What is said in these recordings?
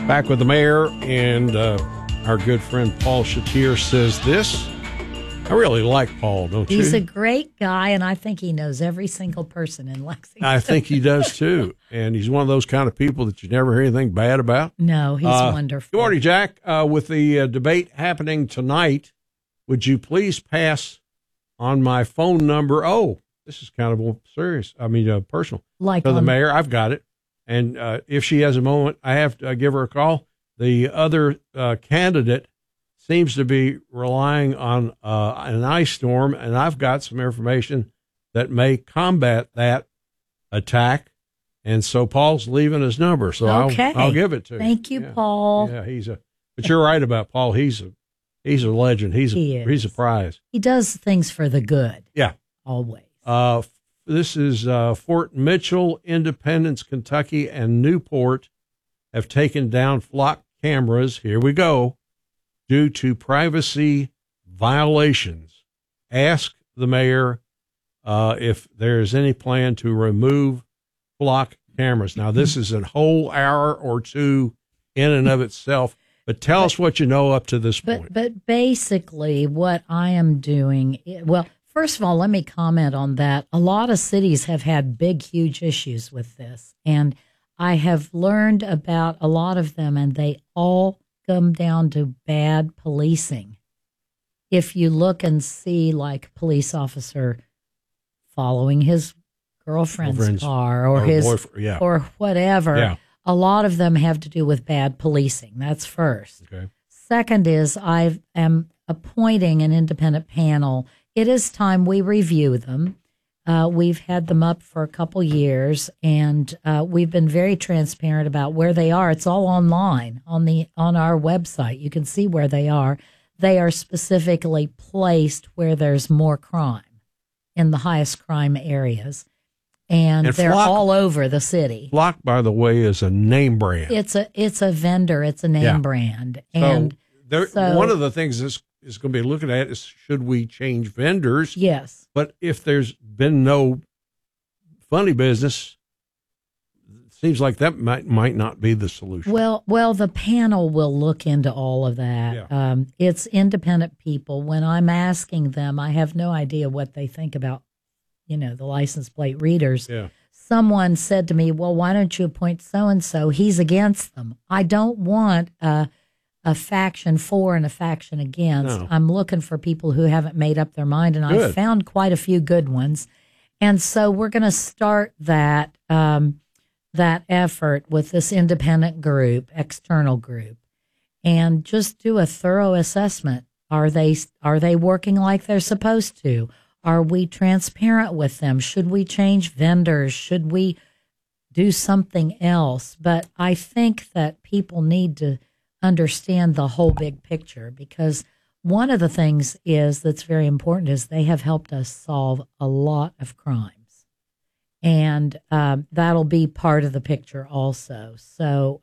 Back with the mayor, and our good friend Paul Shatier says this. I really like Paul, don't you? He's a great guy, and I think he knows every single person in Lexington. I think he does, too. And he's one of those kind of people that you never hear anything bad about. No, he's wonderful. Good morning, Jack. With the debate happening tonight, would you please pass on my phone number? Oh, this is kind of serious. Personal. Like to the mayor. I've got it. And if she has a moment, I have to give her a call. The other candidate seems to be relying on an ice storm, and I've got some information that may combat that attack. And so Paul's leaving his number, so okay. I'll give it to you. Thank you, Paul. Yeah, but you're right about Paul. He's a legend. He's a prize. He does things for the good. Yeah, always. This is Fort Mitchell, Independence, Kentucky, and Newport have taken down flock cameras. Here we go. Due to privacy violations. Ask the mayor if there's any plan to remove flock cameras. Now, this is a whole hour or two in and of itself, but tell us what you know up to this point. But basically what I am doing, first of all, let me comment on that. A lot of cities have had big, huge issues with this, and I have learned about a lot of them, and they all come down to bad policing. If you look and see, like, a police officer following his girlfriend's car or his boyfriend, or whatever, a lot of them have to do with bad policing. That's first. Okay. Second is I am appointing an independent panel. It is time we review them. We've had them up for a couple years, and we've been very transparent about where they are. It's all online on our website. You can see where they are. They are specifically placed where there's more crime, in the highest crime areas, and they're all over the city. Flock, by the way, is a name brand. It's a vendor. It's a name brand, and so one of the things is going to be looking at is, should we change vendors? Yes. But if there's been no funny business, it seems like that might not be the solution. Well, the panel will look into all of that. Yeah. It's independent people. When I'm asking them, I have no idea what they think about, the license plate readers. Yeah. Someone said to me, well, why don't you appoint so-and-so? He's against them. I don't want a faction for and a faction against. No. I'm looking for people who haven't made up their mind, and I've found quite a few good ones. And so we're going to start that effort with this independent group, external group, and just do a thorough assessment. Are they working like they're supposed to? Are we transparent with them? Should we change vendors? Should we do something else? But I think that people need to understand the whole big picture, because one of the things that's very important is they have helped us solve a lot of crimes, and that'll be part of the picture also. So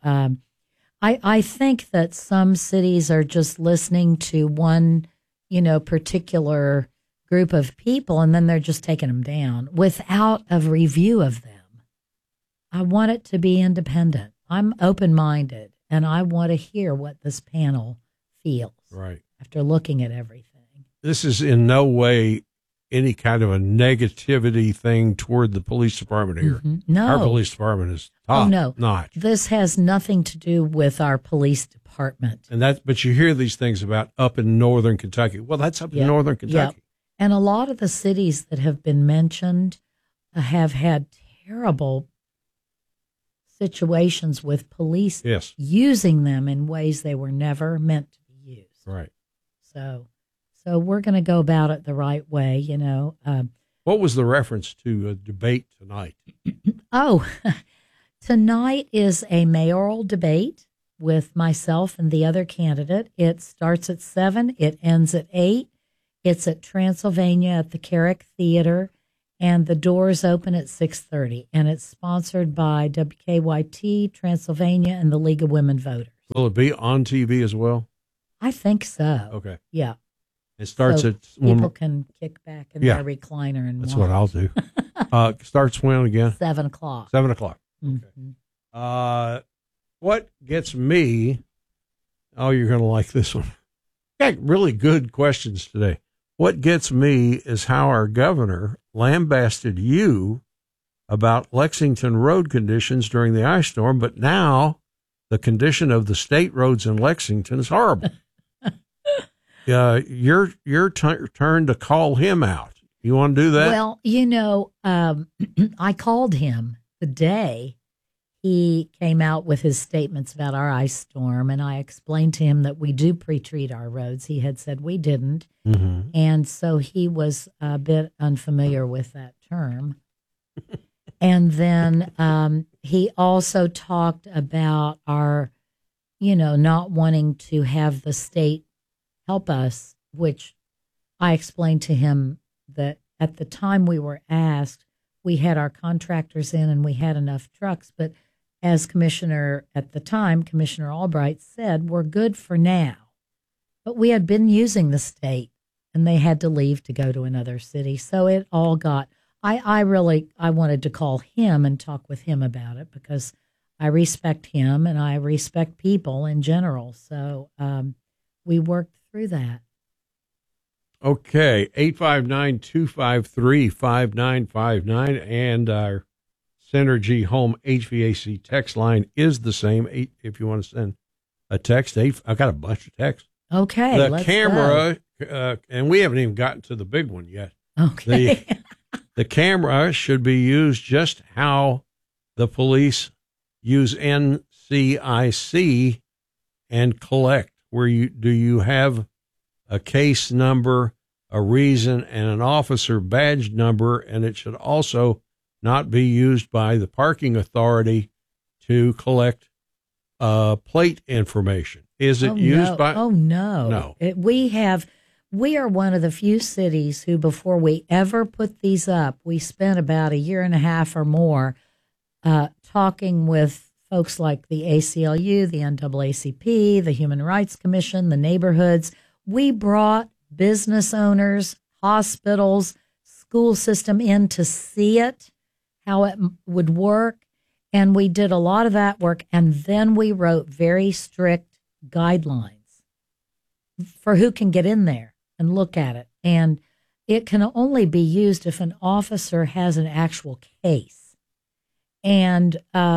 I think that some cities are just listening to one, particular group of people, and then they're just taking them down without a review of them. I want it to be independent. I'm open-minded. And I want to hear what this panel feels after looking at everything. This is in no way any kind of a negativity thing toward the police department here. Mm-hmm. No. Our police department is top notch. This has nothing to do with our police department. But you hear these things about up in northern Kentucky. Well, that's up in northern Kentucky. Yep. And a lot of the cities that have been mentioned have had terrible situations with police using them in ways they were never meant to be used. Right. So we're going to go about it the right way, What was the reference to a debate tonight? Tonight is a mayoral debate with myself and the other candidate. It starts at 7. It ends at 8. It's at Transylvania at the Carrick Theater. And the doors open at 6:30, and it's sponsored by WKYT, Transylvania, and the League of Women Voters. Will it be on TV as well? I think so. Okay. Yeah. It starts at... People can kick back in their recliner and That's watch. what I'll do. Starts when again? 7 o'clock. 7 o'clock. Mm-hmm. Okay. what gets me, oh, you're going to like this one. Got really good questions today. What gets me is how our governor lambasted you about Lexington road conditions during the ice storm, but now the condition of the state roads in Lexington is horrible. Your turn to call him out. You want to do that? Well, you know, I called him the day he came out with his statements about our ice storm, and I explained to him that we do pre-treat our roads. He had said we didn't, and so he was a bit unfamiliar with that term. And then he also talked about our, not wanting to have the state help us, which I explained to him that at the time we were asked, we had our contractors in and we had enough trucks. But as Commissioner at the time, Commissioner Albright said, we're good for now. But we had been using the state and they had to leave to go to another city. So it all got, I wanted to call him and talk with him about it because I respect him and I respect people in general. So we worked through that. Okay, 859-253-5959, and our Synergy Home HVAC text line is the same. If you want to send a text, I've got a bunch of texts. Okay, the camera, and we haven't even gotten to the big one yet. Okay. The camera should be used just how the police use NCIC and collect. Do you have a case number, a reason, and an officer badge number, and it should also not be used by the parking authority to collect plate information. Is it used by? Oh, no. No. We are one of the few cities who, before we ever put these up, we spent about a year and a half or more talking with folks like the ACLU, the NAACP, the Human Rights Commission, the neighborhoods. We brought business owners, hospitals, school system in to see it, how it would work. And we did a lot of that work. And then we wrote very strict guidelines for who can get in there and look at it. And it can only be used if an officer has an actual case. And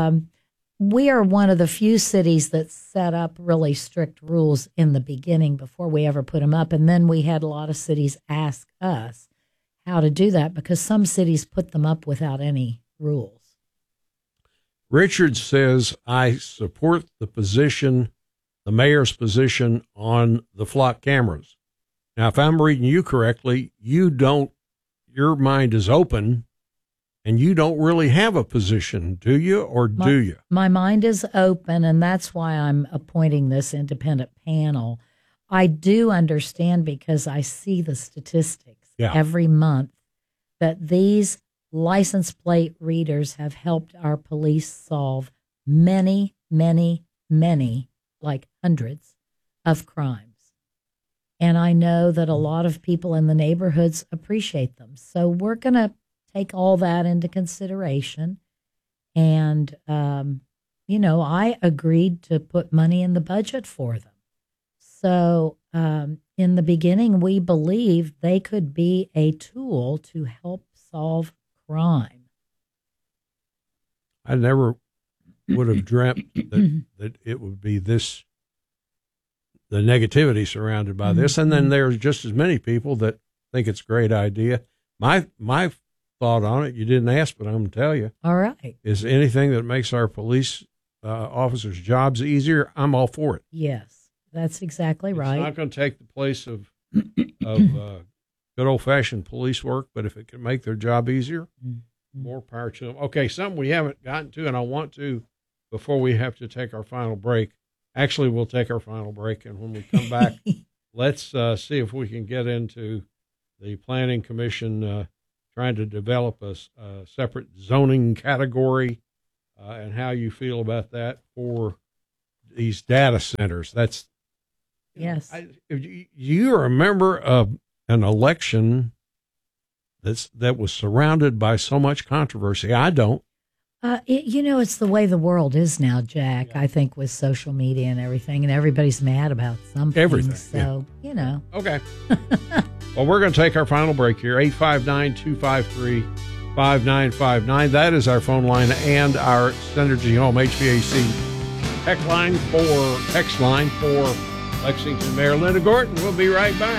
we are one of the few cities that set up really strict rules in the beginning before we ever put them up. And then we had a lot of cities ask us how to do that because some cities put them up without any rules. Richard says, I support the mayor's position on the flock cameras. Now, if I'm reading you correctly, your mind is open. And you don't really have a position, do you, or do you? My mind is open, and that's why I'm appointing this independent panel. I do understand because I see the statistics every month that these license plate readers have helped our police solve many, many, many, like hundreds of crimes. And I know that a lot of people in the neighborhoods appreciate them. So we're going to take all that into consideration. And, I agreed to put money in the budget for them. So in the beginning, we believed they could be a tool to help solve crime. I never would have dreamt that it would be the negativity surrounded by this. And then there's just as many people that think it's a great idea. My thought on it, you didn't ask, but I'm going to tell you. All right. Is anything that makes our police officers' jobs easier, I'm all for it. Yes, that's exactly right. It's not going to take the place of good old-fashioned police work, but if it can make their job easier, more power to them. Okay, something we haven't gotten to, and I want to before we have to take our final break. Actually, we'll take our final break, and when we come back, let's see if we can get into the Planning Commission trying to develop a separate zoning category and how you feel about that for these data centers. That's yes. You remember an election that was surrounded by so much controversy? I don't. It's the way the world is now, Jack. Yeah. I think with social media and everything, and everybody's mad about something. Everything. So, Okay. Well, we're going to take our final break here. 859-253-5959. That is our phone line and our Synergy Home HVAC text line for Lexington Mayor Linda Gorton. We'll be right back.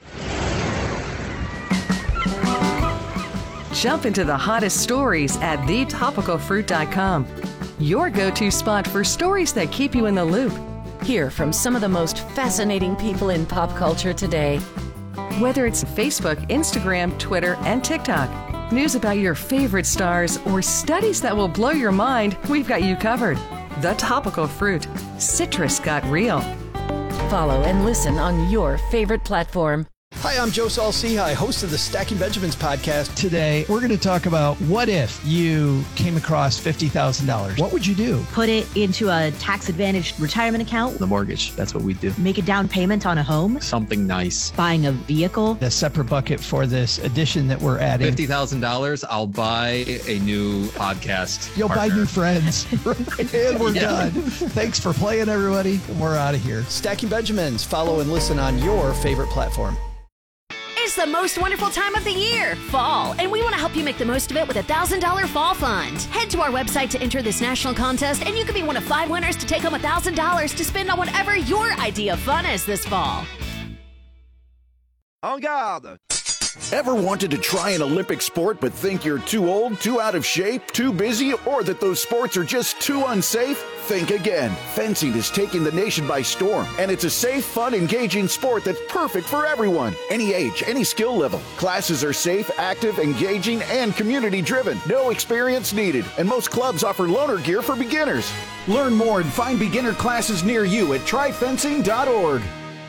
Jump into the hottest stories at thetopicalfruit.com. Your go-to spot for stories that keep you in the loop. Hear from some of the most fascinating people in pop culture today. Whether it's Facebook, Instagram, Twitter, and TikTok, news about your favorite stars, or studies that will blow your mind, we've got you covered. The Topical Fruit. Citrus got real. Follow and listen on your favorite platform. Hi, I'm Joe Saul-Sehy, host of the Stacking Benjamins podcast. Today, we're going to talk about what if you came across $50,000? What would you do? Put it into a tax-advantaged retirement account. The mortgage, that's what we do. Make a down payment on a home. Something nice. Buying a vehicle. A separate bucket for this addition that we're adding. $50,000, I'll buy a new podcast You'll partner. buy new friends. And we're done. Thanks for playing, everybody. We're out of here. Stacking Benjamins. Follow and listen on your favorite platform. It's the most wonderful time of the year, fall, and we want to help you make the most of it with a $1,000 fall fund. Head to our website to enter this national contest, and you could be one of 5 winners to take home $1,000 to spend on whatever your idea of fun is this fall. En garde! Ever wanted to try an Olympic sport but think you're too old, too out of shape, too busy, or that those sports are just too unsafe? Think again. Fencing is taking the nation by storm, and it's a safe, fun, engaging sport that's perfect for everyone. Any age, any skill level. Classes are safe, active, engaging, and community-driven. No experience needed, and most clubs offer loaner gear for beginners. Learn more and find beginner classes near you at tryfencing.org.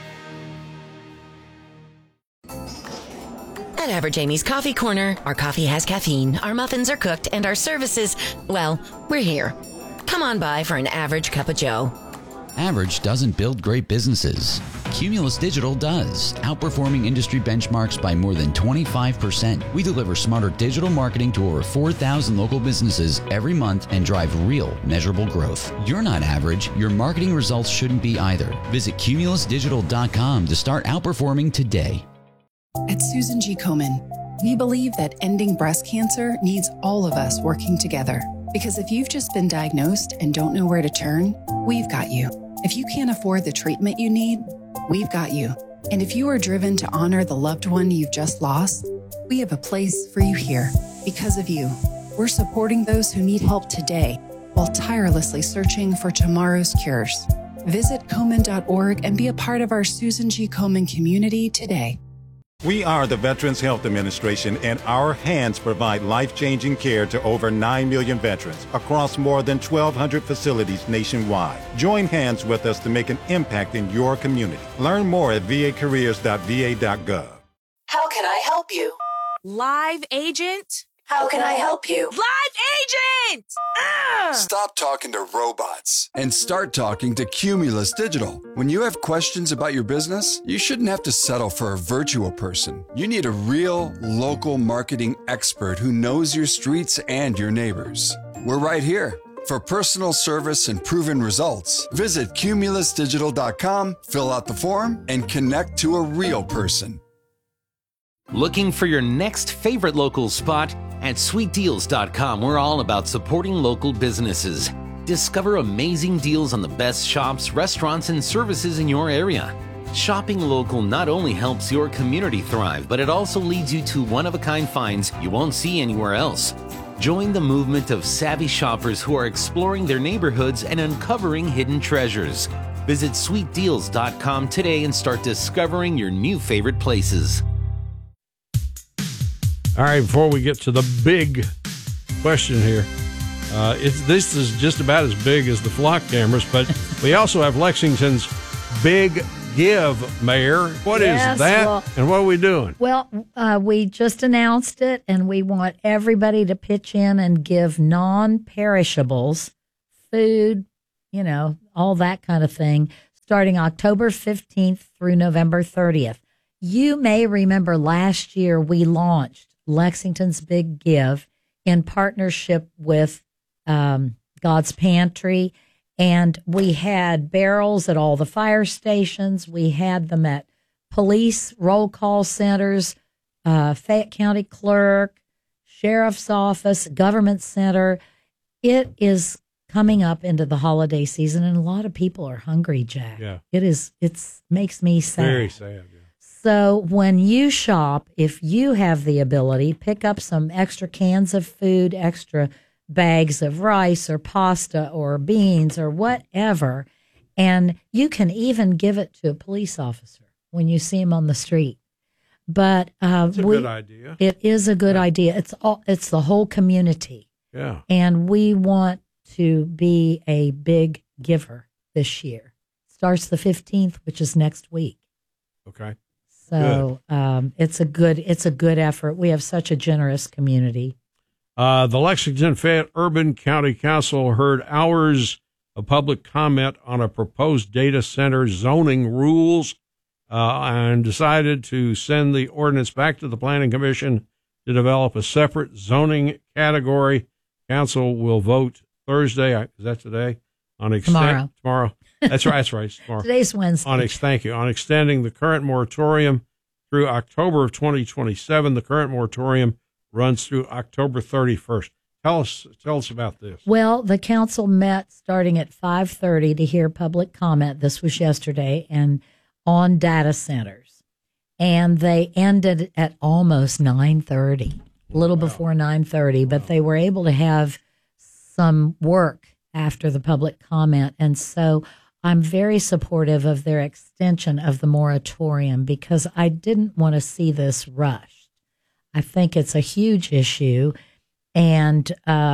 At Average Amy's Coffee Corner, our coffee has caffeine, our muffins are cooked, and our services, well, we're here. Come on by for an average cup of joe. Average doesn't build great businesses. Cumulus Digital does, outperforming industry benchmarks by more than 25%. We deliver smarter digital marketing to over 4,000 local businesses every month and drive real, measurable growth. You're not average. Your marketing results shouldn't be either. Visit cumulusdigital.com to start outperforming today. At Susan G. Komen, we believe that ending breast cancer needs all of us working together. Because if you've just been diagnosed and don't know where to turn, we've got you. If you can't afford the treatment you need, we've got you. And if you are driven to honor the loved one you've just lost, we have a place for you here. Because of you, we're supporting those who need help today while tirelessly searching for tomorrow's cures. Visit Komen.org and be a part of our Susan G. Komen community today. We are the Veterans Health Administration, and our hands provide life-changing care to over 9 million veterans across more than 1,200 facilities nationwide. Join hands with us to make an impact in your community. Learn more at vacareers.va.gov. How can I help you? Live agent? How can I help you? Live agent! Stop talking to robots and start talking to Cumulus Digital. When you have questions about your business, you shouldn't have to settle for a virtual person. You need a real, local marketing expert who knows your streets and your neighbors. We're right here. For personal service and proven results, visit cumulusdigital.com, fill out the form, and connect to a real person. Looking for your next favorite local spot? At sweetdeals.com, we're all about supporting local businesses. Discover amazing deals on the best shops, restaurants, and services in your area. Shopping local not only helps your community thrive, but it also leads you to one-of-a-kind finds you won't see anywhere else. Join the movement of savvy shoppers who are exploring their neighborhoods and uncovering hidden treasures. Visit sweetdeals.com today and start discovering your new favorite places. All right, before we get to the big question here, this is just about as big as the flock cameras, but we also have Lexington's Big Give, Mayor. What is that, and what are we doing? Well, we just announced it, and we want everybody to pitch in and give non-perishables, food, all that kind of thing, starting October 15th through November 30th. You may remember last year we launched Lexington's Big Give in partnership with God's Pantry. And we had barrels at all the fire stations. We had them at police roll call centers, Fayette County Clerk, Sheriff's Office, Government Center. It is coming up into the holiday season, and a lot of people are hungry, Jack. Yeah. It makes me sad. Very sad. Yeah. So when you shop, if you have the ability, pick up some extra cans of food, extra bags of rice or pasta or beans or whatever, and you can even give it to a police officer when you see him on the street. But it's a good idea. It is a good idea. It's the whole community. Yeah. And we want to be a big giver this year. Starts the 15th, which is next week. Okay. So it's a good effort. We have such a generous community. The Lexington Fayette Urban County Council heard hours of public comment on a proposed data center zoning rules and decided to send the ordinance back to the Planning Commission to develop a separate zoning category. Council will vote Thursday. Is that today? Tomorrow. That's right. Tomorrow. Today's Wednesday. Thank you. On extending the current moratorium through October of 2027. The current moratorium runs through October 31st. Tell us about this. Well, the council met starting at 5:30 to hear public comment. This was yesterday, and on data centers. And they ended at almost 9:30, a little before 9:30, but they were able to have some work after the public comment. And so I'm very supportive of their extension of the moratorium because I didn't want to see this rushed. I think it's a huge issue, and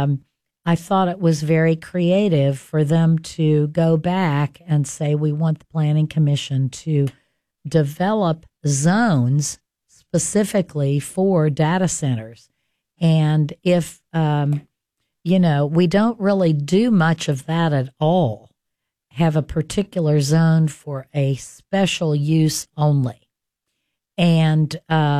I thought it was very creative for them to go back and say we want the Planning Commission to develop zones specifically for data centers. And if, we don't really do much of that at all, have a particular zone for a special use only. And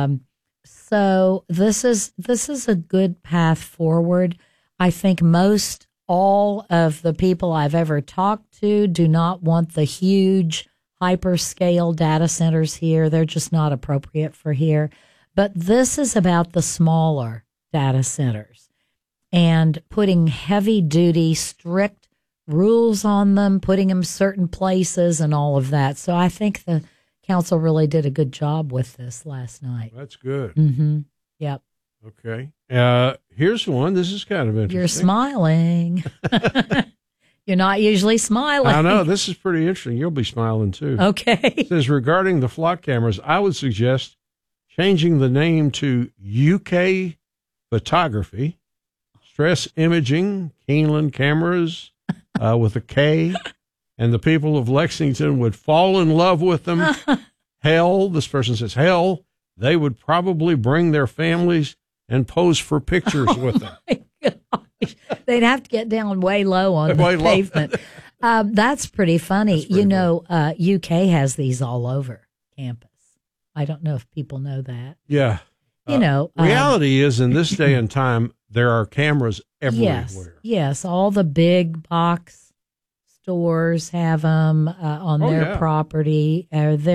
so this is a good path forward. I think most all of the people I've ever talked to do not want the huge hyperscale data centers here. They're just not appropriate for here. But this is about the smaller data centers and putting heavy duty, strict rules on them, putting them certain places and all of that. So I think the council really did a good job with this last night. That's good. Mm-hmm. Yep. Okay. Here's one. This is kind of interesting. You're smiling. You're not usually smiling. I know. This is pretty interesting. You'll be smiling too. Okay. It says, regarding the flock cameras, I would suggest changing the name to UK Photography, Stress Imaging, Keeneland Cameras with a K, and the people of Lexington would fall in love with them. Hell, this person says, hell, they would probably bring their families and pose for pictures with them. Gosh. They'd have to get down way low on the pavement. That's pretty funny. UK has these all over campus. I don't know if people know that. Yeah. Reality is, in this day and time, there are cameras everywhere. Yes. All the big box stores have them on their property.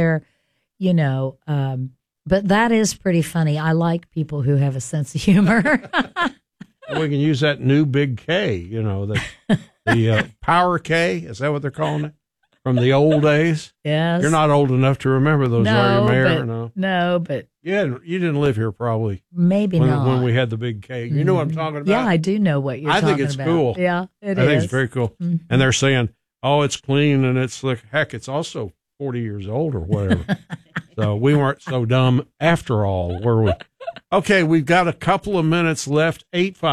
But that is pretty funny. I like people who have a sense of humor. We can use that new big K, the Power K. Is that what they're calling it? From the old days? Yes. You're not old enough to remember those, are you, Mayor? No, but... Yeah, you didn't live here probably. Maybe not. When we had the big K. You know what I'm talking about? Yeah, I do know what you're talking about. I think it's cool. Yeah, it is. I think it's very cool. Mm-hmm. And they're saying, oh, it's clean and it's slick. Heck, it's also 40 years old or whatever. So we weren't so dumb after all, were we? Okay, we've got a couple of minutes left.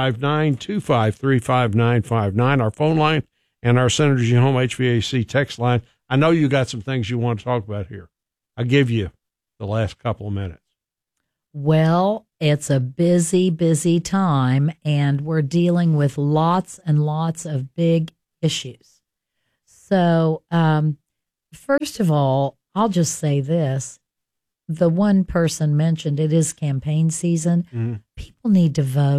859-253-5959, our phone line, and our Synergy Home HVAC text line. I know you got some things you want to talk about here. I'll give you the last couple of minutes. Well, it's a busy, busy time, and we're dealing with lots and lots of big issues. So, first of all, I'll just say this. The one person mentioned it is campaign season. Mm-hmm. People need to vote.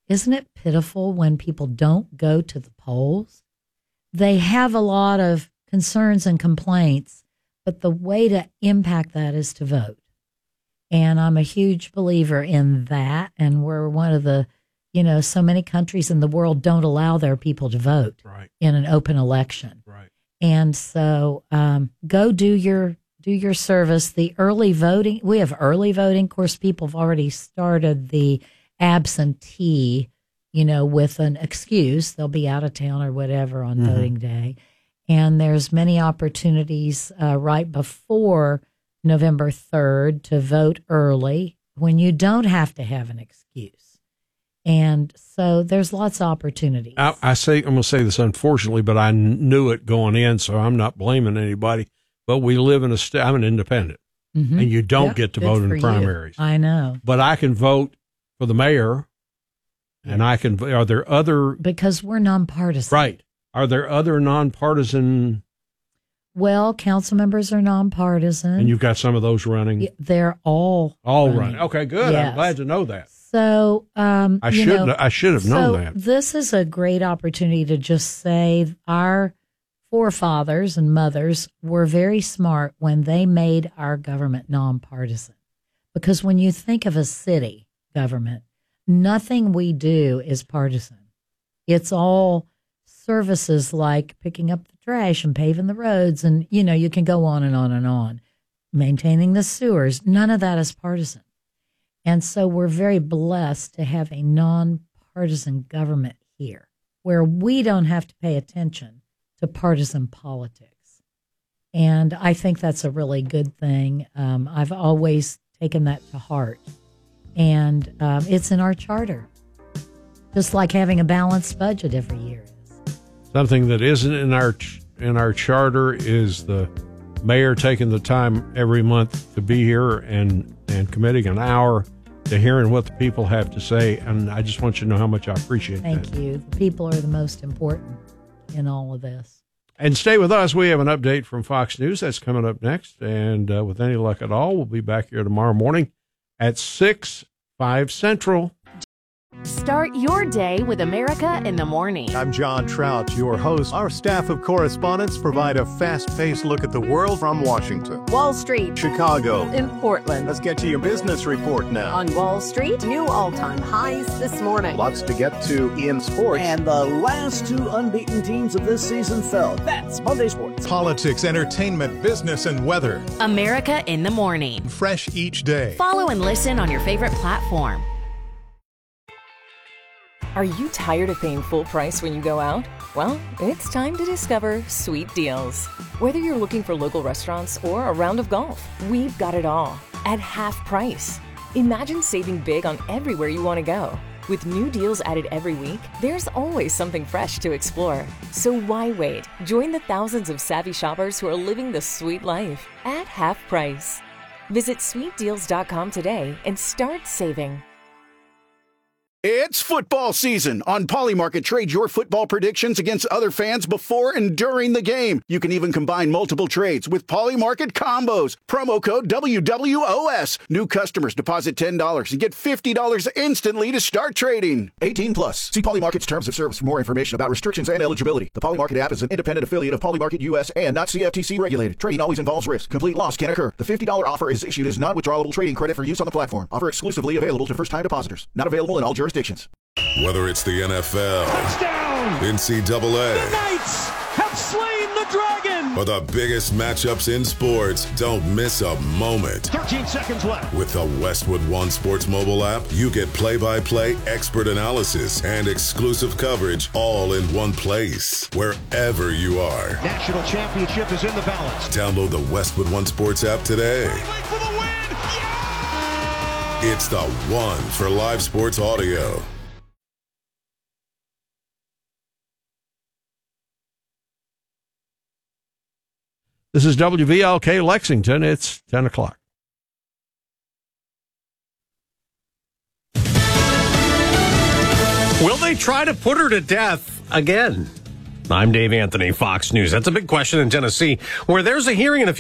isn't it pitiful when people don't go to the polls? They have a lot of concerns and complaints, but the way to impact that is to vote. And I'm a huge believer in that. And we're one of the, so many countries in the world don't allow their people to vote in an open election. Right. And so go do your service. The early voting, we have early voting. Of course, people have already started the absentee, with an excuse. They'll be out of town or whatever on voting day. And there's many opportunities right before November 3rd to vote early when you don't have to have an excuse. And so there's lots of opportunities. I'm going to say this unfortunately, but I knew it going in, so I'm not blaming anybody. But we live in I'm an independent, and you don't get to vote in the primaries. I know. But I can vote for the mayor, and are there other... Because we're nonpartisan. Right. Are there other nonpartisan... Well, council members are nonpartisan. And you've got some of those running? They're all running. Okay, good. Yes. I'm glad to know that. So, I should have known that. This is a great opportunity to just say our forefathers and mothers were very smart when they made our government nonpartisan. Because when you think of a city government, nothing we do is partisan. It's all services like picking up the trash and paving the roads, and you can go on and on and on. Maintaining the sewers, none of that is partisan. And so we're very blessed to have a nonpartisan government here where we don't have to pay attention to partisan politics. And I think that's a really good thing. I've always taken that to heart. And it's in our charter, just like having a balanced budget every year is. Something that isn't in our charter is the mayor taking the time every month to be here and committing an hour to hearing what the people have to say. And I just want you to know how much I appreciate that. Thank you. The people are the most important in all of this. And stay with us. We have an update from Fox News that's coming up next. And with any luck at all, we'll be back here tomorrow morning at 6/5 Central. Start your day with America in the Morning. I'm John Trout, your host. Our staff of correspondents provide a fast-paced look at the world from Washington, Wall Street, Chicago, in Portland. Let's get to your business report now. On Wall Street, new all-time highs this morning. Lots to get to in sports. And the last two unbeaten teams of this season fell. That's Monday Sports. Politics, entertainment, business, and weather. America in the Morning. Fresh each day. Follow and listen on your favorite platform. Are you tired of paying full price when you go out? Well, it's time to discover Sweet Deals. Whether you're looking for local restaurants or a round of golf, we've got it all at half price. Imagine saving big on everywhere you want to go. With new deals added every week, there's always something fresh to explore. So why wait? Join the thousands of savvy shoppers who are living the sweet life at half price. Visit sweetdeals.com today and start saving. It's football season. On Polymarket, trade your football predictions against other fans before and during the game. You can even combine multiple trades with Polymarket combos. Promo code WWOS. New customers deposit $10 and get $50 instantly to start trading. 18 plus. See Polymarket's terms of service for more information about restrictions and eligibility. The Polymarket app is an independent affiliate of Polymarket US and not CFTC regulated. Trading always involves risk. Complete loss can occur. The $50 offer is issued as non-withdrawable trading credit for use on the platform. Offer exclusively available to first-time depositors. Not available in all jurisdictions. Whether it's the NFL, touchdown, NCAA, the Knights have slain the dragon, or the biggest matchups in sports, don't miss a moment. 13 seconds left. With the Westwood One Sports mobile app, you get play-by-play expert analysis and exclusive coverage all in one place, wherever you are. National championship is in the balance. Download the Westwood One Sports app today. It's the one for live sports audio. This is WVLK Lexington. It's 10 o'clock. Will they try to put her to death again? I'm Dave Anthony, Fox News. That's a big question in Tennessee, where there's a hearing in a few